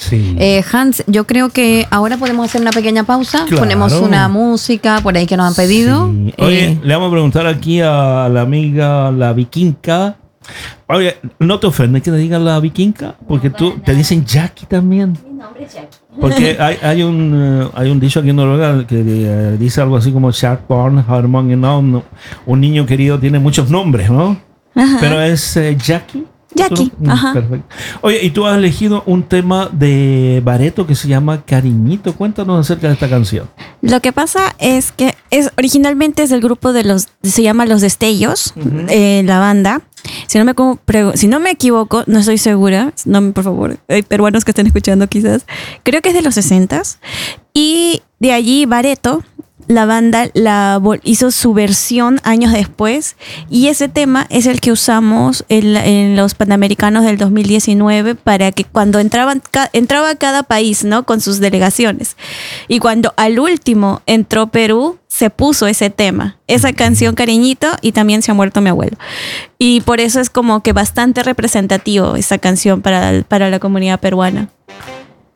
Sí. Hans, yo creo que ahora podemos hacer una pequeña pausa. Claro. Ponemos una música por ahí que nos han pedido. Sí. Oye, le vamos a preguntar aquí a la amiga, la vikinga. Oye, ¿no te ofende que te digan la vikinga? Porque tú te dicen Jackie también. Mi nombre es Jackie. Porque hay un dicho aquí en Noruega que dice algo así como Shark Born Harmon, ¿no? Un niño querido tiene muchos nombres, ¿no? Ajá. Pero es Jackie. Jackie, ajá. Perfecto. Oye, y tú has elegido un tema de Barreto que se llama Cariñito. Cuéntanos acerca de esta canción. Lo que pasa es que originalmente es del grupo se llama Los Destellos, la banda. Si no me equivoco, no estoy segura, no, por favor, hay peruanos que estén escuchando quizás, creo que es de los 60s. Y de allí Barreto, la banda hizo su versión años después, y ese tema es el que usamos en los Panamericanos del 2019 para que cuando entraba cada país, ¿no? Con sus delegaciones. Y cuando al último entró Perú, se puso ese tema, esa canción Cariñito, y también Se ha muerto mi abuelo. Y por eso es como que bastante representativo esa canción para la comunidad peruana.